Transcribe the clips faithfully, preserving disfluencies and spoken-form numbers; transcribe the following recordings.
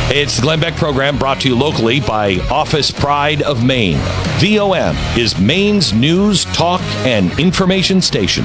It's the Glenn Beck program brought to you locally by Office Pride of Maine. V O M is Maine's news, talk, and information station.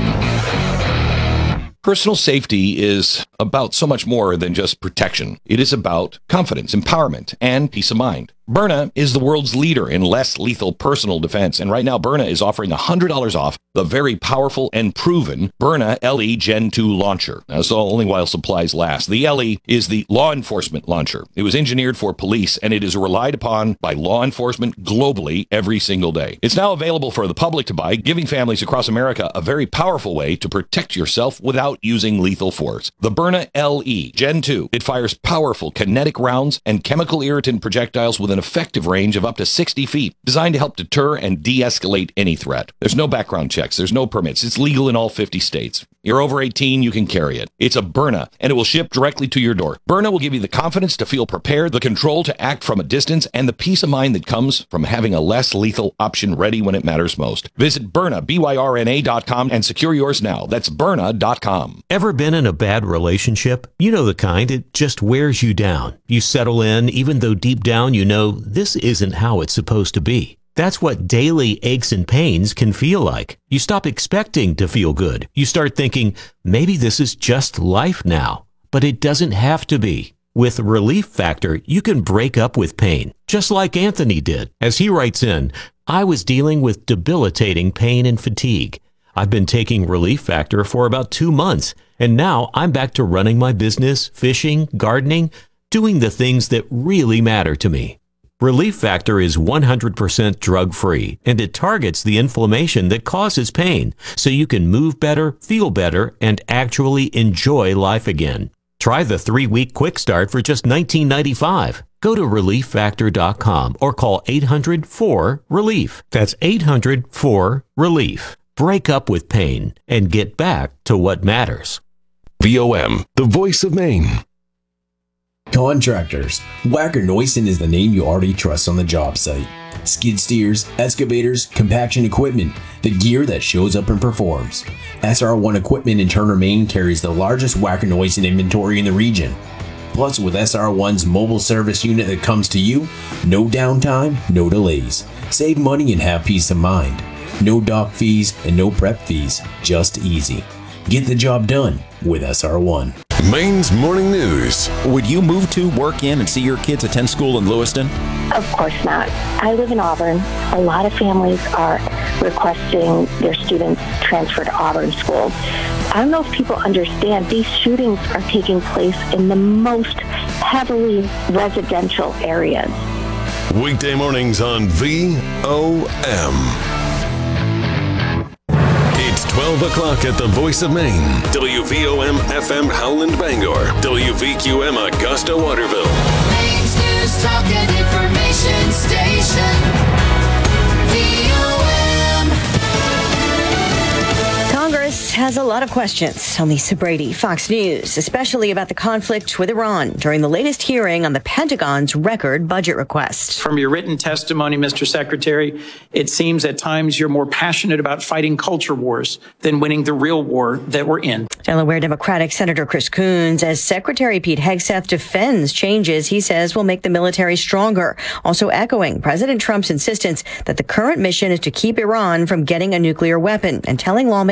Personal safety is about so much more than just protection. It is about confidence, empowerment, and peace of mind. Byrna is the world's leader in less lethal personal defense, and right now Byrna is offering one hundred dollars off the very powerful and proven Byrna L E Gen two launcher. That's only while supplies last. The L E is the law enforcement launcher. It was engineered for police, and it is relied upon by law enforcement globally every single day. It's now available for the public to buy, giving families across America a very powerful way to protect yourself without using lethal force. The Byrna L E Gen two. It fires powerful kinetic rounds and chemical irritant projectiles with an effective range of up to sixty feet, designed to help deter and de-escalate any threat. There's no background checks. There's no permits. It's legal in all fifty states. You're over eighteen, you can carry it. It's a Byrna, and it will ship directly to your door. Byrna will give you the confidence to feel prepared, the control to act from a distance, and the peace of mind that comes from having a less lethal option ready when it matters most. Visit Byrna, B Y R N A dot com, and secure yours now. That's Byrna dot com. Ever been in a bad relationship? You know the kind. It just wears you down. You settle in, even though deep down you know this isn't how it's supposed to be. That's what daily aches and pains can feel like. You stop expecting to feel good. You start thinking, maybe this is just life now. But it doesn't have to be. With Relief Factor, you can break up with pain, just like Anthony did. As he writes in, I was dealing with debilitating pain and fatigue. I've been taking Relief Factor for about two months, and now I'm back to running my business, fishing, gardening, doing the things that really matter to me. Relief Factor is one hundred percent drug-free, and it targets the inflammation that causes pain, so you can move better, feel better, and actually enjoy life again. Try the three-week quick start for just nineteen ninety-five dollars. Go to relief factor dot com or call eight hundred four relief. That's eight hundred four relief. Break up with pain and get back to what matters. V O M, the voice of Maine. Contractors. Wacker Neuson is the name you already trust on the job site. Skid steers, excavators, compaction equipment, the gear that shows up and performs. S R one Equipment in Turner, Maine carries the largest Wacker Neuson inventory in the region. Plus, with S R one's mobile service unit that comes to you, no downtime, no delays. Save money and have peace of mind. No dock fees and no prep fees, just easy. Get the job done with S R one. Maine's Morning News. Would you move to, work in, and see your kids attend school in Lewiston? Of course not. I live in Auburn. A lot of families are requesting their students transfer to Auburn schools. I don't know if people understand these shootings are taking place in the most heavily residential areas. Weekday mornings on V O M. It's twelve o'clock at the Voice of Maine. W V O M F M Howland Bangor. W V Q M Augusta Waterville. Maine's news, talk, and information station. V O M. Congress has a lot of questions on Lisa Brady, Fox News, especially about the conflict with Iran during the latest hearing on the Pentagon's record budget request. From your written testimony, Mister Secretary, it seems at times you're more passionate about fighting culture wars than winning the real war that we're in. Delaware Democratic Senator Chris Coons, as Secretary Pete Hegseth defends changes he says will make the military stronger, also echoing President Trump's insistence that the current mission is to keep Iran from getting a nuclear weapon and telling lawmakers